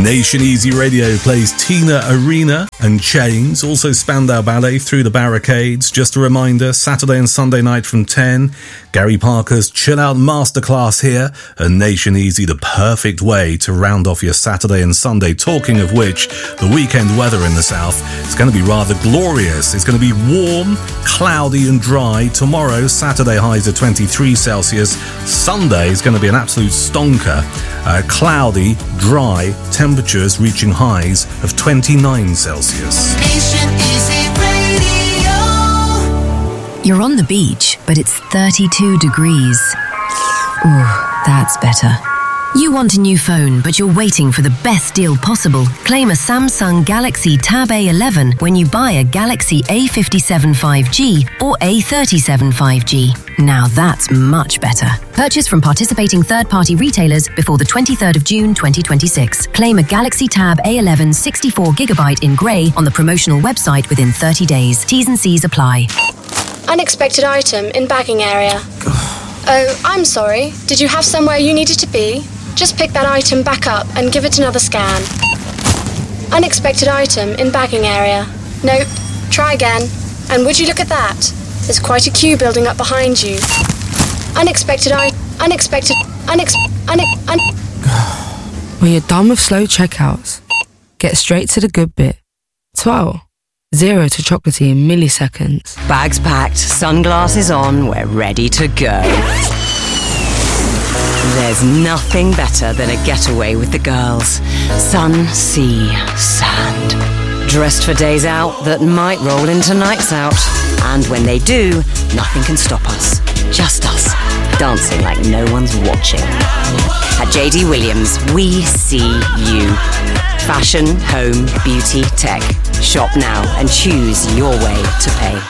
Nation Easy Radio plays Tina Arena and Chains, also Spandau Ballet, Through the Barricades. Just a reminder, Saturday and Sunday night from 10, Gary Parker's Chill Out Masterclass here, and Nation Easy, the perfect way to round off your Saturday and Sunday. Talking of which, the weekend weather in the south is going to be rather glorious. It's going to be warm, cloudy and dry. Tomorrow, Saturday highs are 23 Celsius. Sunday is going to be an absolute stonker. Cloudy, dry, temperatures reaching highs of 29 Celsius. Nation Easy Radio. You're on the beach, but it's 32 degrees. Ooh, that's better. You want a new phone, but you're waiting for the best deal possible. Claim a Samsung Galaxy Tab A11 when you buy a Galaxy A57 5G or A37 5G. Now that's much better. Purchase from participating third-party retailers before the 23rd of June 2026. Claim a Galaxy Tab A11 64GB in grey on the promotional website within 30 days. T's and C's apply. Unexpected item in bagging area. Oh, I'm sorry. Did you have somewhere you needed to be? Just pick that item back up and give it another scan. Unexpected item in bagging area. Nope. Try again. And would you look at that? There's quite a queue building up behind you. When you're done with slow checkouts, get straight to the good bit. 0 to chocolatey in milliseconds. Bags packed, sunglasses on, we're ready to go. There's nothing better than a getaway with the girls. Sun, sea, sand. Dressed for days out that might roll into nights out. And when they do, nothing can stop us. Just us, dancing like no one's watching. At JD Williams, we see you. Fashion, home, beauty, tech. Shop now and choose your way to pay.